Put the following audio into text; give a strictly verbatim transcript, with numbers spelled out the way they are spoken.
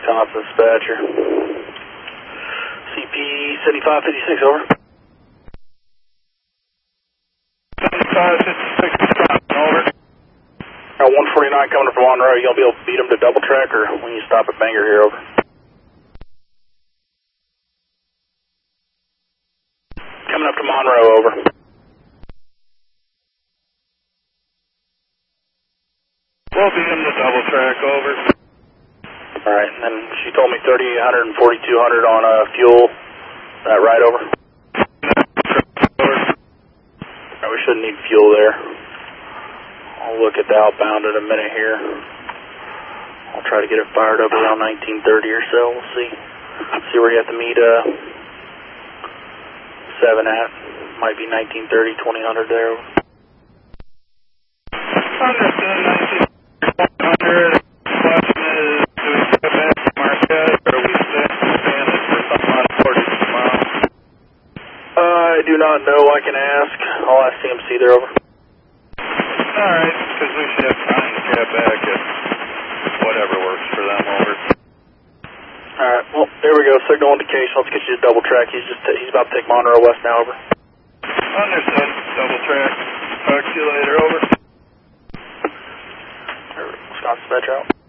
Wisconsin dispatcher. C P seventy-five fifty-six, over. seventy-five fifty-six, Wisconsin, over. Uh, one forty-nine coming from Monroe. You gonna be able to beat them to double track, or when you stop at Bangor here, over? Coming up to Monroe, over. We'll beat them to double track, over. Alright, and then she told me thirty-eight hundred and forty-two hundred on uh, fuel. That right, over? Over. Right, we shouldn't need fuel there. I'll look at the outbound in a minute here. I'll try to get it fired up around nineteen thirty or so. We'll see. See where you have to meet uh, seven at. Might be nineteen thirty, twenty hundred there. Understood, nineteen hundred. Question is, do we step back to Marquette, or are we staying for something on forty miles? Uh, I do not know. I can ask. I'll ask C M C there, over. Alright, because we should have time to grab back if whatever works for them, over. Alright, well, there we go. Signal indication. Let's get you to double track. He's just he's about to take Monroe West now, over. Understood. Double track. Talk to you later, over. Wisconsin dispatcher out.